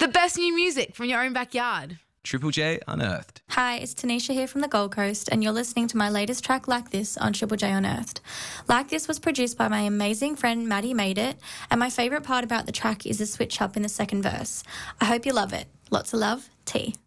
The best new music from your own backyard. Triple J Unearthed. Hi, it's Tanisha here from the Gold Coast, and you're listening to my latest track, Like This, on Triple J Unearthed. Like This was produced by my amazing friend Maddie Made It, and my favourite part about the track is the switch up in the second verse. I hope you love it. Lots of love, T.